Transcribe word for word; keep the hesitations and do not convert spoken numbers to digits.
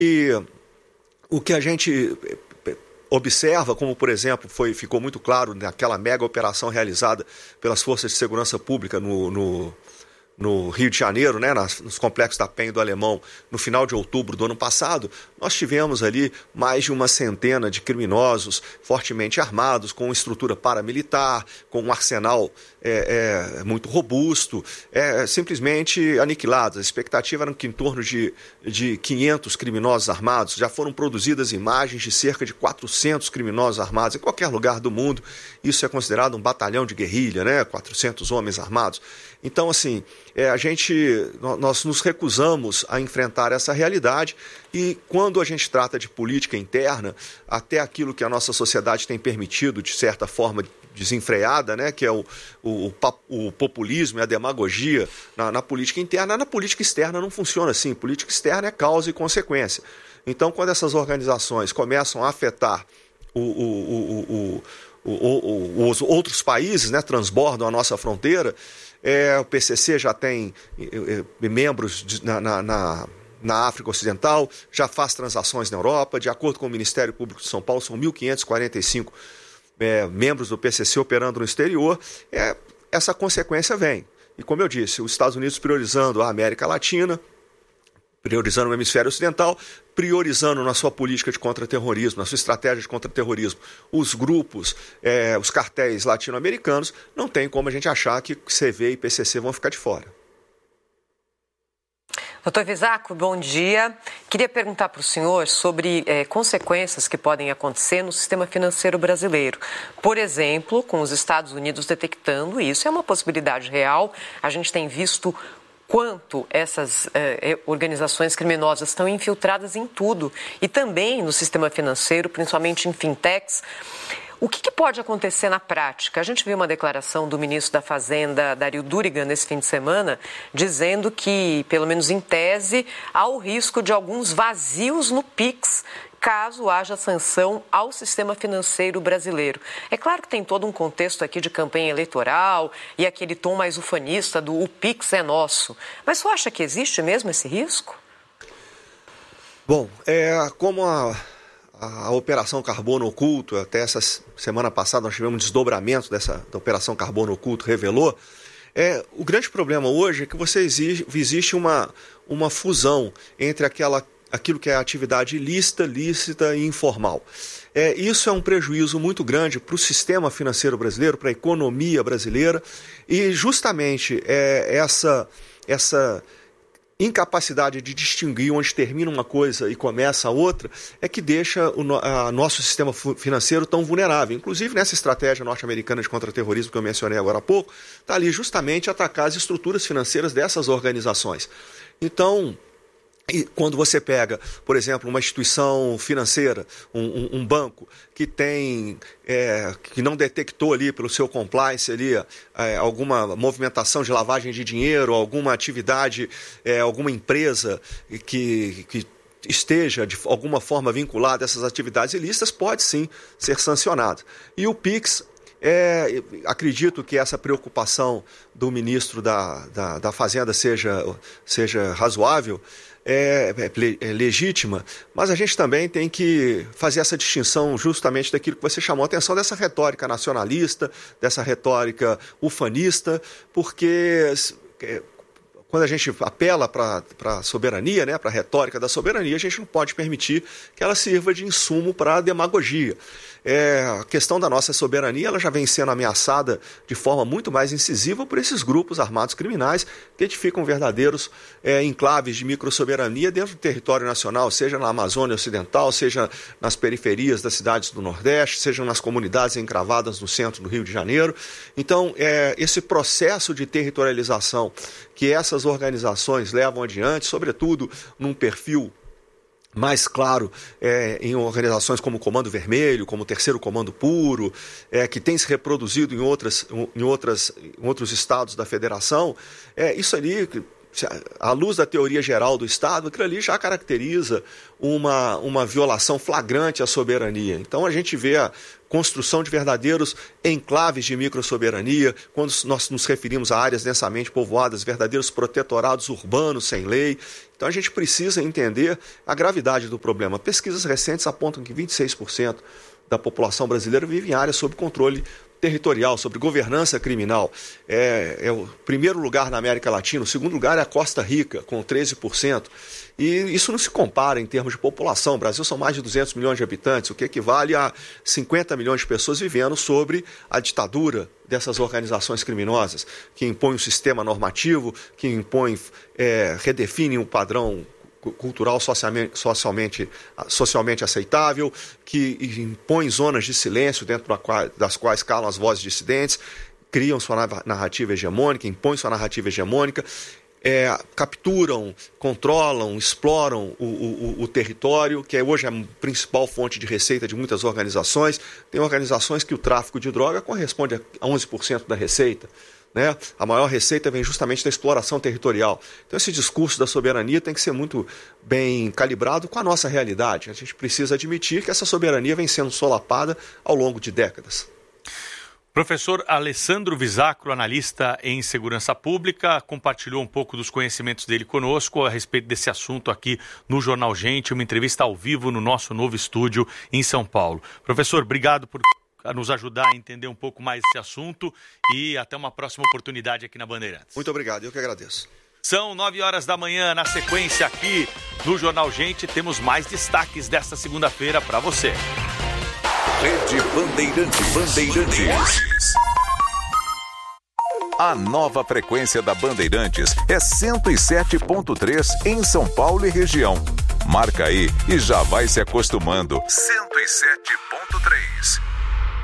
E o que a gente observa, como por exemplo foi, ficou muito claro naquela mega operação realizada pelas Forças de Segurança Pública no, no, no Rio de Janeiro, né, nas, nos complexos da Penha e do Alemão, no final de outubro do ano passado, nós tivemos ali mais de uma centena de criminosos fortemente armados, com estrutura paramilitar, com um arsenal é, é, muito robusto, é, simplesmente aniquilados. A expectativa era que em torno de, de quinhentos criminosos armados. Já foram produzidas imagens de cerca de quatrocentos criminosos armados em qualquer lugar do mundo. Isso é considerado um batalhão de guerrilha, né? quatrocentos homens armados. Então, assim, é, a gente, nós nos recusamos a enfrentar essa realidade e quando a gente trata de política interna, até aquilo que a nossa sociedade tem permitido, de certa forma desenfreada, né, que é o, o, o populismo e a demagogia na, na política interna, na política externa não funciona assim. Política externa é causa e consequência. Então, quando essas organizações começam a afetar o, o, o, o, o, o, os outros países, né, transbordam a nossa fronteira, é, o P C C já tem é, membros de, na, na, na, na África Ocidental, já faz transações na Europa. De acordo com o Ministério Público de São Paulo, são mil quinhentos e quarenta e cinco é, membros do P C C operando no exterior. É, essa consequência vem. E como eu disse, os Estados Unidos priorizando a América Latina, priorizando o hemisfério ocidental, priorizando na sua política de contra-terrorismo, na sua estratégia de contra-terrorismo, os grupos, é, os cartéis latino-americanos, não tem como a gente achar que C V e P C C vão ficar de fora. Doutor Visaco, bom dia. Queria perguntar para o senhor sobre é, consequências que podem acontecer no sistema financeiro brasileiro. Por exemplo, com os Estados Unidos detectando, e isso é uma possibilidade real, a gente tem visto quanto essas eh, organizações criminosas estão infiltradas em tudo e também no sistema financeiro, principalmente em fintechs. O que, que pode acontecer na prática? A gente viu uma declaração do ministro da Fazenda, Dario Durigan, nesse fim de semana, dizendo que, pelo menos em tese, há o risco de alguns vazios no Pix, caso haja sanção ao sistema financeiro brasileiro. É claro que tem todo um contexto aqui de campanha eleitoral e aquele tom mais ufanista do o Pix é nosso. Mas você acha que existe mesmo esse risco? Bom, é, como a, a, a Operação Carbono Oculto, até essa semana passada nós tivemos um desdobramento dessa da Operação Carbono Oculto, revelou, é, o grande problema hoje é que você exige, existe uma, uma fusão entre aquela aquilo que é a atividade ilícita, lícita e informal. É, isso é um prejuízo muito grande para o sistema financeiro brasileiro, para a economia brasileira, e justamente é, essa, essa incapacidade de distinguir onde termina uma coisa e começa a outra é que deixa o a nosso sistema financeiro tão vulnerável. Inclusive, nessa estratégia norte-americana de contra-terrorismo que eu mencionei agora há pouco, está ali justamente atacar as estruturas financeiras dessas organizações. Então, e quando você pega, por exemplo, uma instituição financeira, um, um, um banco que tem, é, que não detectou ali pelo seu compliance ali, é, alguma movimentação de lavagem de dinheiro, alguma atividade, é, alguma empresa que, que esteja de alguma forma vinculada a essas atividades ilícitas, pode sim ser sancionado. E o Pix, é, acredito que essa preocupação do ministro da, da, da Fazenda seja, seja razoável, É, é legítima, mas a gente também tem que fazer essa distinção justamente daquilo que você chamou a atenção, dessa retórica nacionalista, dessa retórica ufanista, porque quando a gente apela para a soberania, né, para a retórica da soberania, a gente não pode permitir que ela sirva de insumo para a demagogia. É, a questão da nossa soberania ela já vem sendo ameaçada de forma muito mais incisiva por esses grupos armados criminais que edificam verdadeiros é, enclaves de microsoberania dentro do território nacional, seja na Amazônia Ocidental, seja nas periferias das cidades do Nordeste, seja nas comunidades encravadas no centro do Rio de Janeiro. Então, é, esse processo de territorialização que essas organizações levam adiante, sobretudo num perfil mais claro é, em organizações como o Comando Vermelho, como o Terceiro Comando Puro, é, que tem se reproduzido em, outras, em, outras, em outros estados da federação, é, isso ali à luz da teoria geral do Estado, aquilo ali já caracteriza uma, uma violação flagrante à soberania. Então a gente vê a construção de verdadeiros enclaves de microsoberania, quando nós nos referimos a áreas densamente povoadas, verdadeiros protetorados urbanos sem lei. Então a gente precisa entender a gravidade do problema. Pesquisas recentes apontam que vinte e seis por cento da população brasileira vive em áreas sob controle territorial, sobre governança criminal. É, é o primeiro lugar na América Latina, o segundo lugar é a Costa Rica, com treze por cento. E isso não se compara em termos de população. O Brasil são mais de duzentos milhões de habitantes, o que equivale a cinquenta milhões de pessoas vivendo sobre a ditadura dessas organizações criminosas, que impõem um sistema normativo, que impõem, é, redefinem um padrão cultural socialmente, socialmente, socialmente aceitável, que impõe zonas de silêncio dentro das quais calam as vozes dissidentes, criam sua narrativa hegemônica, impõem sua narrativa hegemônica, é, capturam, controlam, exploram o, o, o território, que é hoje a principal fonte de receita de muitas organizações. Tem organizações que o tráfico de droga corresponde a onze por cento da receita. Né? A maior receita vem justamente da exploração territorial. Então esse discurso da soberania tem que ser muito bem calibrado com a nossa realidade. A gente precisa admitir que essa soberania vem sendo solapada ao longo de décadas. Professor Alessandro Visacro, analista em segurança pública, compartilhou um pouco dos conhecimentos dele conosco a respeito desse assunto aqui no Jornal Gente, uma entrevista ao vivo no nosso novo estúdio em São Paulo. Professor, obrigado por nos ajudar a entender um pouco mais esse assunto e até uma próxima oportunidade aqui na Bandeirantes. Muito obrigado, eu que agradeço. São nove horas da manhã, na sequência aqui no Jornal Gente, temos mais destaques desta segunda-feira para você. Rede Bandeirantes. Bandeirantes. A nova frequência da Bandeirantes é cento e sete ponto três em São Paulo e região. Marca aí e já vai se acostumando. cento e sete ponto três